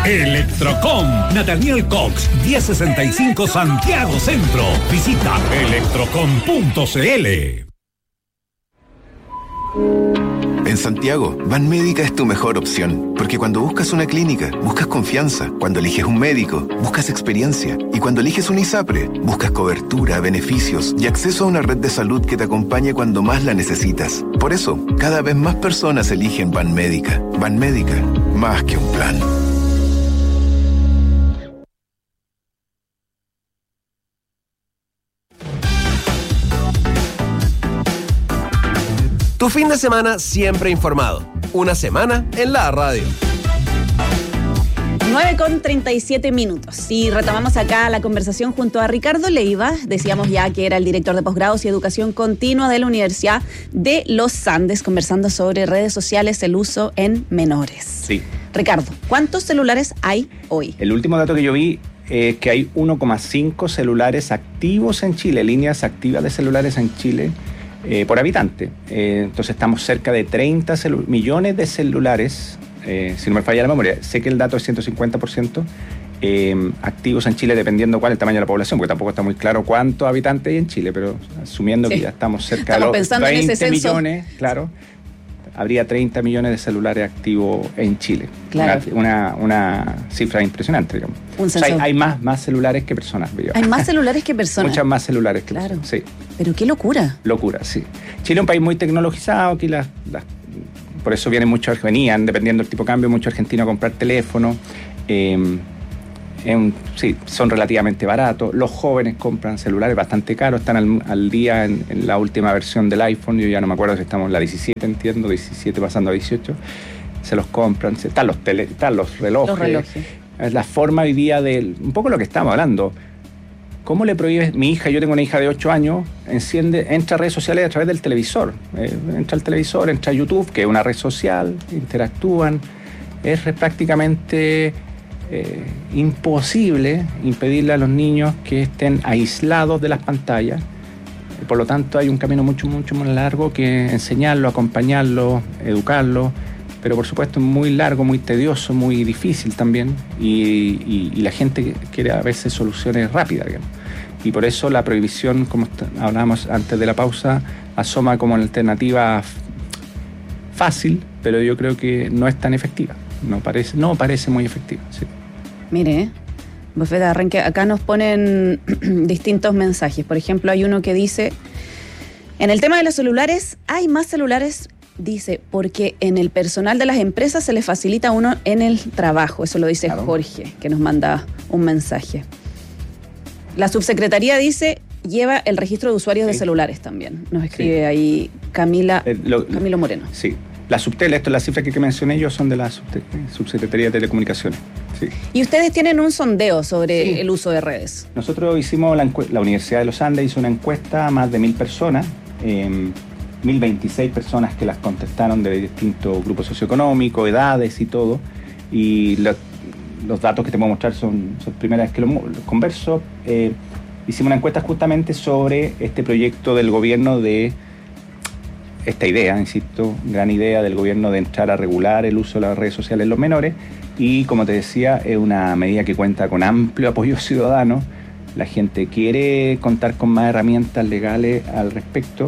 Electrocom, Nathaniel Cox, 1065 Santiago Centro. Visita electrocom.cl. En Santiago, Banmédica es tu mejor opción, porque cuando buscas una clínica, buscas confianza. Cuando eliges un médico, buscas experiencia. Y cuando eliges un ISAPRE, buscas cobertura, beneficios y acceso a una red de salud que te acompañe cuando más la necesitas. Por eso, cada vez más personas eligen Banmédica. Banmédica, más que un plan. Tu fin de semana siempre informado. Una semana en la radio. 9:37. Y retomamos acá la conversación junto a Ricardo Leiva. Decíamos ya que era el director de posgrados y educación continua de la Universidad de los Andes, conversando sobre redes sociales, el uso en menores. Sí. Ricardo, ¿cuántos celulares hay hoy? El último dato que yo vi es que hay 1,5 celulares activos en Chile, líneas activas de celulares en Chile por habitante. Entonces estamos cerca de 30 millones de celulares, si no me falla la memoria. Sé que el dato es 150% activos en Chile, dependiendo cuál es el tamaño de la población, porque tampoco está muy claro cuántos habitantes hay en Chile, pero asumiendo que ya estamos cerca de los 20 millones, claro, habría 30 millones de celulares activos en Chile. Claro. Una cifra impresionante, digamos. O sea, hay más celulares que personas. Digamos. Hay más celulares que personas. Muchas más celulares que claro. personas. Sí. Pero qué locura. Locura, sí. Chile es un país muy tecnologizado, aquí por eso venían, dependiendo del tipo de cambio, muchos argentinos a comprar teléfonos. Sí, son relativamente baratos. Los jóvenes compran celulares bastante caros, están al día en la última versión del iPhone. Yo ya no me acuerdo si estamos en la 17, entiendo, 17 pasando a 18. Se los compran, están los relojes. Los relojes. Es la forma hoy día un poco lo que estamos hablando. ¿Cómo le prohíbes? Mi hija, yo tengo una hija de 8 años, entra a redes sociales a través del televisor. Entra al televisor, entra a YouTube, que es una red social, interactúan. Es prácticamente imposible impedirle a los niños que estén aislados de las pantallas. Por lo tanto, hay un camino mucho, mucho más largo que enseñarlo, acompañarlo, educarlo. Pero por supuesto es muy largo, muy tedioso, muy difícil también. Y la gente quiere a veces soluciones rápidas, digamos. Y por eso la prohibición, como hablábamos antes de la pausa, asoma como una alternativa fácil, pero yo creo que no es tan efectiva. No parece muy efectiva. Sí. Mire, Buffet de Arranque, acá nos ponen distintos mensajes. Por ejemplo, hay uno que dice: en el tema de los celulares, hay más celulares, dice, porque en el personal de las empresas se les facilita uno en el trabajo. Eso lo dice claro. Jorge, que nos manda un mensaje. La subsecretaría dice, lleva el registro de usuarios de celulares también. Nos escribe ahí Camilo Moreno. Sí. La Subtel, las cifras que mencioné yo son de la Subsecretaría de Telecomunicaciones. Sí. Y ustedes tienen un sondeo sobre el uso de redes. Nosotros hicimos la Universidad de los Andes hizo una encuesta a más de 1.000 personas, 1.026 personas que las contestaron de distintos grupos socioeconómicos, edades y todo. Y los datos que te puedo mostrar son primera vez que los converso. Hicimos una encuesta justamente sobre este proyecto del gobierno de esta idea, insisto, gran idea del gobierno de entrar a regular el uso de las redes sociales en los menores. Y como te decía, es una medida que cuenta con amplio apoyo ciudadano. La gente quiere contar con más herramientas legales al respecto.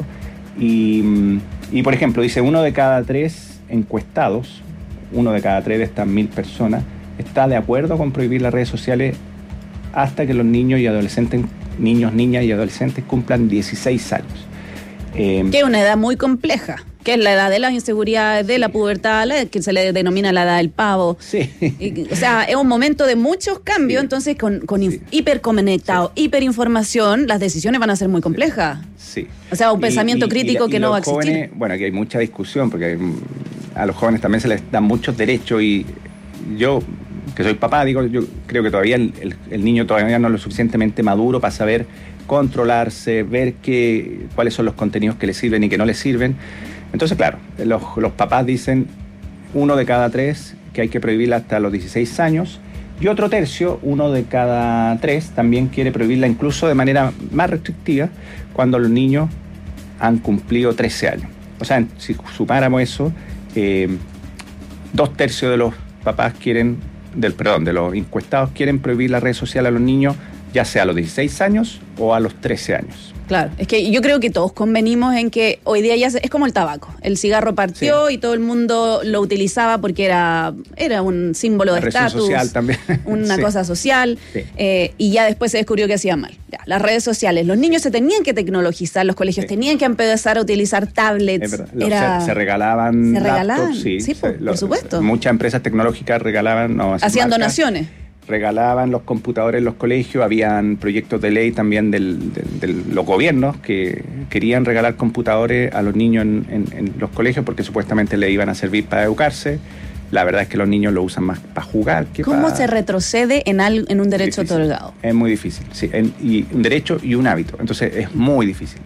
Y por ejemplo, dice 1 de cada 3 encuestados, 1 de cada 3 de estas 1.000 personas, está de acuerdo con prohibir las redes sociales hasta que los niños, niñas y adolescentes cumplan 16 años. Que es una edad muy compleja, que es la edad de las inseguridades, de la pubertad, que se le denomina la edad del pavo. Sí. O sea, es un momento de muchos cambios, sí. Entonces con hiperconectado, hiperinformación, las decisiones van a ser muy complejas. Sí. O sea, un pensamiento crítico que no va a existir. Jóvenes, bueno, aquí hay mucha discusión, porque a los jóvenes también se les dan muchos derechos y yo, que soy papá, yo creo que todavía el niño todavía no es lo suficientemente maduro para saber controlarse, ver cuáles son los contenidos que le sirven y que no le sirven. Entonces, claro, los papás dicen 1 de cada 3 que hay que prohibirla hasta los 16 años y otro tercio, 1 de cada 3, también quiere prohibirla incluso de manera más restrictiva cuando los niños han cumplido 13 años. O sea, si sumáramos eso, 2 tercios de los papás quieren de los encuestados quieren prohibir las redes sociales a los niños, ya sea a los 16 años o a los 13 años. Claro, es que yo creo que todos convenimos en que hoy día ya es como el tabaco. El cigarro partió y todo el mundo lo utilizaba porque era un símbolo de estatus. Social también. Una cosa social. Sí. Y ya después se descubrió que hacía mal. Ya, las redes sociales. Los niños se tenían que tecnologizar, los colegios tenían que empezar a utilizar tablets. Se regalaban. Se regalaban, laptops, sí, por supuesto. Muchas empresas tecnológicas regalaban. Hacían donaciones. Regalaban los computadores en los colegios, habían proyectos de ley también de los gobiernos que querían regalar computadores a los niños en los colegios porque supuestamente le iban a servir para educarse. La verdad es que los niños lo usan más para jugar que ¿Cómo se retrocede en un derecho otorgado? Es muy difícil, sí, y un derecho y un hábito, entonces es muy difícil.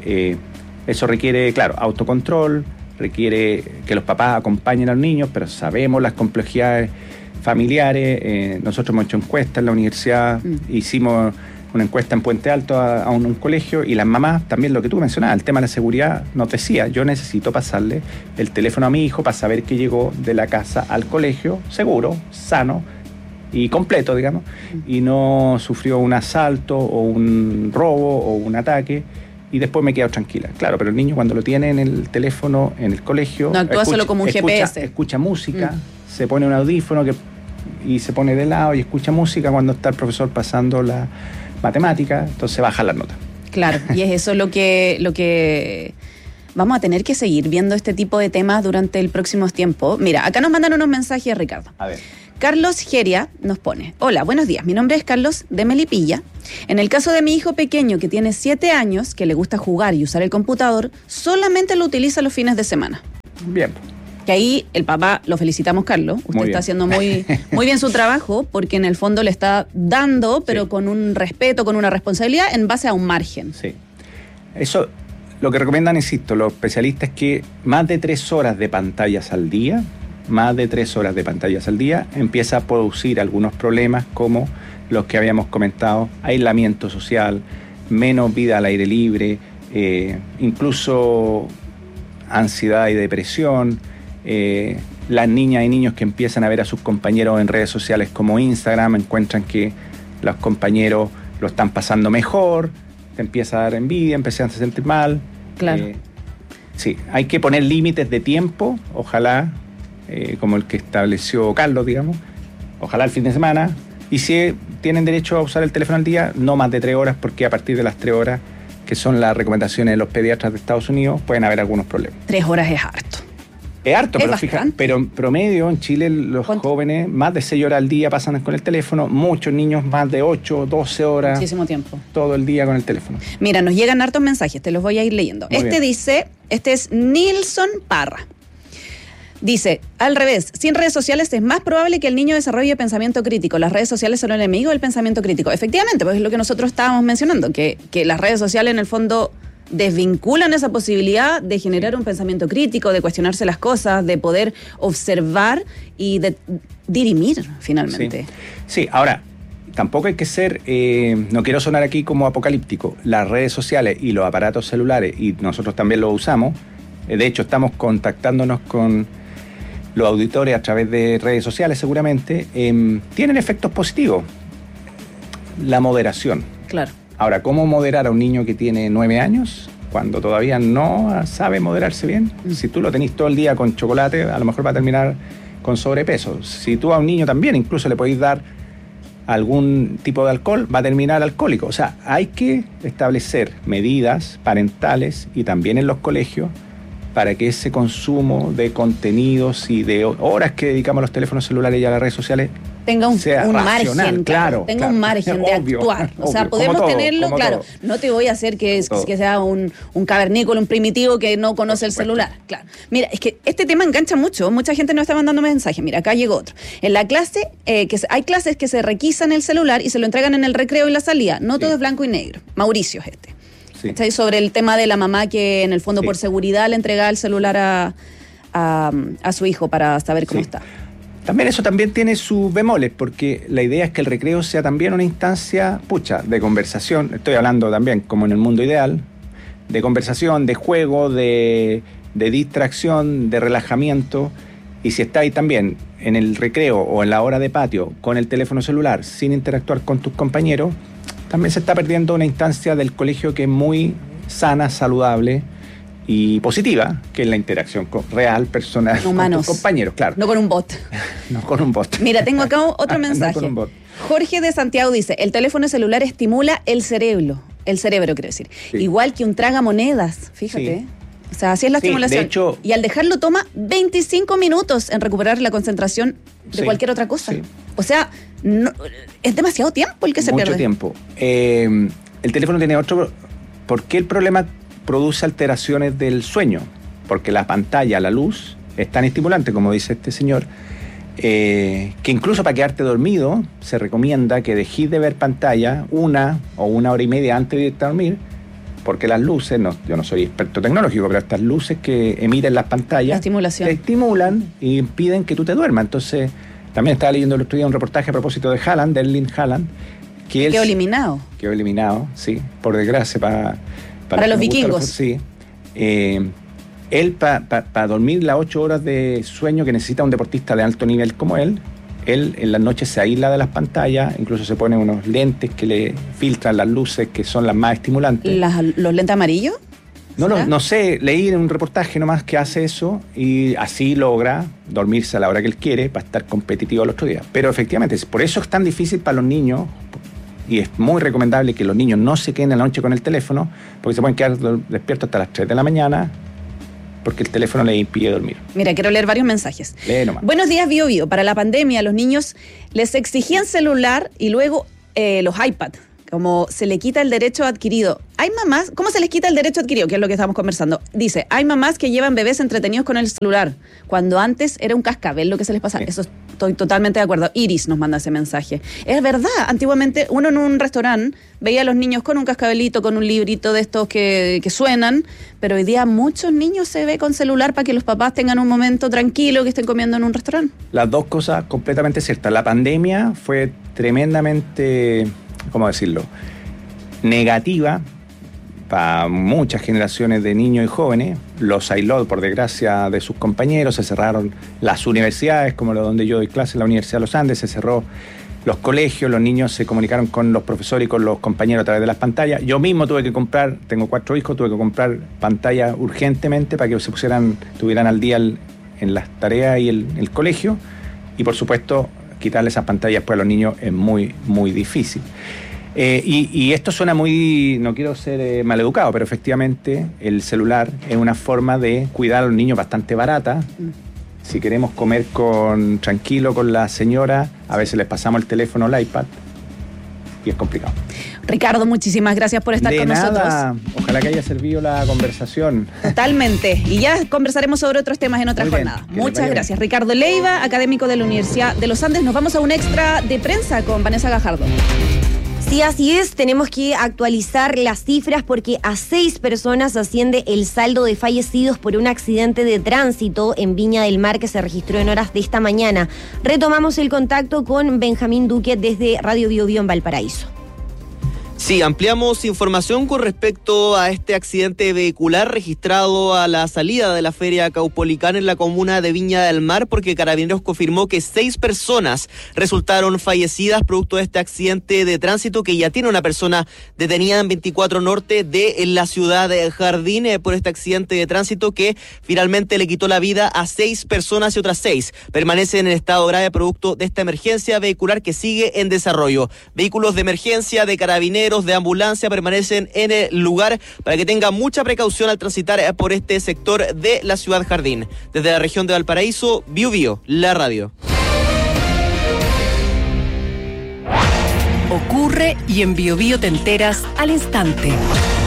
Eso requiere, claro, autocontrol, requiere que los papás acompañen a los niños, pero sabemos las complejidades familiares. Nosotros hemos hecho encuestas en la universidad, hicimos una encuesta en Puente Alto a un colegio, y las mamás también, lo que tú mencionabas, el tema de la seguridad, nos decía, yo necesito pasarle el teléfono a mi hijo para saber que llegó de la casa al colegio seguro, sano y completo, digamos, y no sufrió un asalto o un robo o un ataque, y después me quedo tranquila. Claro, pero el niño cuando lo tiene en el teléfono, en el colegio, no actúa solo como un GPS. Escucha música, se pone un audífono y se pone de lado y escucha música cuando está el profesor pasando la matemática, entonces baja las notas. Claro, y es eso lo que vamos a tener que seguir viendo este tipo de temas durante el próximo tiempo. Mira, acá nos mandan unos mensajes, Ricardo. A ver. Carlos Geria nos pone: hola, buenos días, mi nombre es Carlos de Melipilla. En el caso de mi hijo pequeño que tiene 7 años, que le gusta jugar y usar el computador, solamente lo utiliza los fines de semana. Bien. Que ahí el papá, lo felicitamos, Carlos, usted está haciendo muy bien su trabajo, porque en el fondo le está dando, pero con un respeto, con una responsabilidad en base a un margen. Sí. Eso, lo que recomiendan, insisto, los especialistas, es que más de 3 horas de pantallas al día, empieza a producir algunos problemas como los que habíamos comentado: aislamiento social, menos vida al aire libre, incluso ansiedad y depresión. Las niñas y niños que empiezan a ver a sus compañeros en redes sociales como Instagram, encuentran que los compañeros lo están pasando mejor, te empieza a dar envidia, empiezan a sentir mal. Claro. Sí, hay que poner límites de tiempo, ojalá, como el que estableció Carlos, digamos, ojalá el fin de semana, y si tienen derecho a usar el teléfono al día, no más de 3 horas, porque a partir de las 3 horas, que son las recomendaciones de los pediatras de Estados Unidos, pueden haber algunos problemas. 3 horas es harto. Es harto, pero en promedio en Chile los jóvenes más de 6 horas al día pasan con el teléfono, muchos niños más de 8, 12 horas. Muchísimo tiempo. Todo el día con el teléfono. Mira, nos llegan hartos mensajes, te los voy a ir leyendo. Este es Nilson Parra. Dice, al revés, sin redes sociales es más probable que el niño desarrolle pensamiento crítico. Las redes sociales son el enemigo del pensamiento crítico. Efectivamente, pues es lo que nosotros estábamos mencionando, que las redes sociales en el fondo desvinculan esa posibilidad de generar un pensamiento crítico, de cuestionarse las cosas, de poder observar y de dirimir finalmente. Sí, ahora, tampoco hay que ser, no quiero sonar aquí como apocalíptico, las redes sociales y los aparatos celulares, y nosotros también los usamos, de hecho estamos contactándonos con los auditores a través de redes sociales seguramente, tienen efectos positivos. La moderación. Claro. Ahora, ¿cómo moderar a un niño que tiene 9 años cuando todavía no sabe moderarse bien? Si tú lo tenés todo el día con chocolate, a lo mejor va a terminar con sobrepeso. Si tú a un niño también incluso le podéis dar algún tipo de alcohol, va a terminar alcohólico. O sea, hay que establecer medidas parentales y también en los colegios para que ese consumo de contenidos y de horas que dedicamos a los teléfonos celulares y a las redes sociales tenga un margen, claro, tenga un margen de actuar. O sea, podemos tenerlo, claro. No te voy a hacer que sea un cavernícola, un primitivo que no conoce el celular. Claro. Mira, es que este tema engancha mucho. Mucha gente nos está mandando mensajes. Mira, acá llegó otro. En la clase, hay clases que se requisan el celular y se lo entregan en el recreo y la salida. No todo es blanco y negro. Mauricio es este. Sí. Sobre el tema de la mamá que en el fondo por seguridad le entregaba el celular a su hijo para saber cómo está. También eso también tiene sus bemoles, porque la idea es que el recreo sea también una instancia, de conversación. Estoy hablando también, como en el mundo ideal, de conversación, de juego, de distracción, de relajamiento. Y si está ahí también en el recreo o en la hora de patio con el teléfono celular sin interactuar con tus compañeros, también se está perdiendo una instancia del colegio que es muy sana, saludable y positiva, que es la interacción real, personal, humanos, con tus compañeros, claro. No con un bot. No con un bot. Mira, tengo acá otro mensaje. No con un bot. Jorge de Santiago dice, el teléfono celular estimula el cerebro quiero decir, sí. Igual que un tragamonedas, fíjate. Sí. O sea, así es la estimulación. De hecho, y al dejarlo toma 25 minutos en recuperar la concentración de cualquier otra cosa. Sí. O sea, no, es demasiado tiempo el que se pierde. Mucho tiempo. El teléfono tiene otro... ¿Por qué el problema produce alteraciones del sueño? Porque la pantalla, la luz, es tan estimulante, como dice este señor, que incluso para quedarte dormido se recomienda que dejes de ver pantalla 1 o 1 hora y media antes de irte a dormir, porque las luces, yo no soy experto tecnológico, pero estas luces que emiten las pantallas te estimulan y impiden que tú te duermas. Entonces, también estaba leyendo el otro día un reportaje a propósito de Haaland, de Erling Haaland, que quedó eliminado. Quedó eliminado, sí, por desgracia, para los vikingos. Sí. Él, para dormir las 8 horas de sueño que necesita un deportista de alto nivel como él en las noches se aísla de las pantallas, incluso se pone unos lentes que le filtran las luces que son las más estimulantes. ¿Los lentes amarillos? No sé, leí en un reportaje nomás que hace eso y así logra dormirse a la hora que él quiere para estar competitivo al otro día. Pero efectivamente, por eso es tan difícil para los niños y es muy recomendable que los niños no se queden en la noche con el teléfono porque se pueden quedar despiertos hasta las 3 de la mañana porque el teléfono les impide dormir. Mira, quiero leer varios mensajes. Lee nomás. Buenos días, Bio Bio. Para la pandemia, a los niños les exigían celular y luego los iPad. Como se le quita el derecho adquirido. Hay mamás, ¿cómo se les quita el derecho adquirido? Que es lo que estamos conversando. Dice, hay mamás que llevan bebés entretenidos con el celular, cuando antes era un cascabel lo que se les pasa. Sí. Eso estoy totalmente de acuerdo. Iris nos manda ese mensaje. Es verdad, antiguamente uno en un restaurante veía a los niños con un cascabelito, con un librito de estos que suenan, pero hoy día muchos niños se ve con celular para que los papás tengan un momento tranquilo que estén comiendo en un restaurante. Las dos cosas completamente ciertas. La pandemia fue tremendamente... ¿cómo decirlo?, negativa para muchas generaciones de niños y jóvenes. Los aisló, por desgracia, de sus compañeros, se cerraron las universidades, como donde yo doy clases, la Universidad de los Andes, se cerró los colegios, los niños se comunicaron con los profesores y con los compañeros a través de las pantallas. Yo mismo tuve que comprar, tengo 4 hijos, tuve que comprar pantallas urgentemente para que se estuvieran al día en las tareas y el colegio, y por supuesto quitarle esas pantallas pues a los niños es muy, muy difícil. Y esto suena muy, no quiero ser maleducado, pero efectivamente el celular es una forma de cuidar a los niños bastante barata. Si queremos comer tranquilo con la señora, a veces les pasamos el teléfono o el iPad y es complicado. Ricardo, muchísimas gracias por estar con nosotros. Ojalá que haya servido la conversación. Totalmente. Y ya conversaremos sobre otros temas en otra jornada. Muchas gracias. Ricardo Leiva, académico de la Universidad de los Andes. Nos vamos a un extra de prensa con Vanessa Gajardo. Sí, así es, tenemos que actualizar las cifras porque a 6 personas asciende el saldo de fallecidos por un accidente de tránsito en Viña del Mar que se registró en horas de esta mañana. Retomamos el contacto con Benjamín Duque desde Radio Bio Bio en Valparaíso. Sí, ampliamos información con respecto a este accidente vehicular registrado a la salida de la Feria Caupolicán en la comuna de Viña del Mar, porque Carabineros confirmó que 6 personas resultaron fallecidas producto de este accidente de tránsito, que ya tiene una persona detenida en 24 Norte de la ciudad de Jardín por este accidente de tránsito que finalmente le quitó la vida a 6 personas y otras 6 permanecen en estado grave producto de esta emergencia vehicular que sigue en desarrollo. Vehículos de emergencia de Carabineros, de ambulancia permanecen en el lugar para que tenga mucha precaución al transitar por este sector de la ciudad Jardín. Desde la región de Valparaíso, Bio Bio, la radio. Ocurre y en Bio Bio te enteras al instante.